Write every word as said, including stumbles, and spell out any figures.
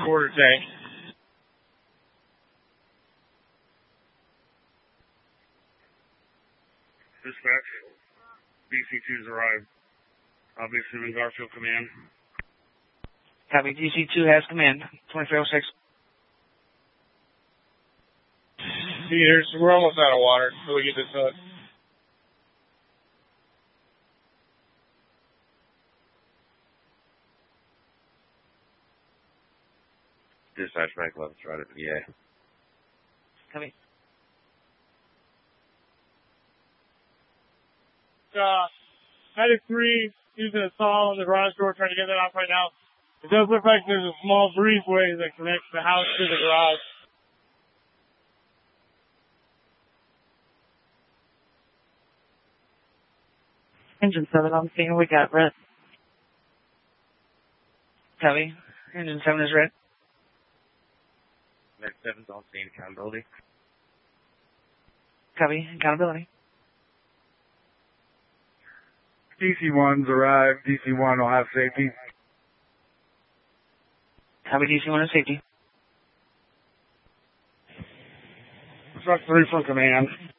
quarter tank. Dispatch, B C two's arrived. Obviously in Garfield Command. Copy, D C two has command, twenty-three oh six. Peters, we're almost out of water, so we get this hook. Dispatch back left, right at V A. Copy. Uh, ninety-three, using a saw on the garage door, trying to get that off right now. It does look like there's a small breezeway that connects the house to the garage. Engine seven on scene, we got red. Copy. Engine seven is red. Med seven's on scene, accountability. Copy, accountability. D C one's arrived. D C one will have safety. Copy, D C one is safety. Truck three from command.